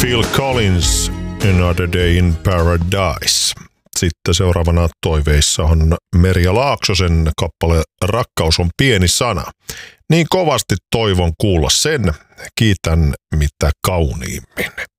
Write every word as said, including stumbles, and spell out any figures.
Phil Collins, Another Day in Paradise. Sitten seuraavana toiveissa on Merja Laaksosen kappale Rakkaus on pieni sana. Niin kovasti toivon kuulla sen, kiitän mitä kauniimmin.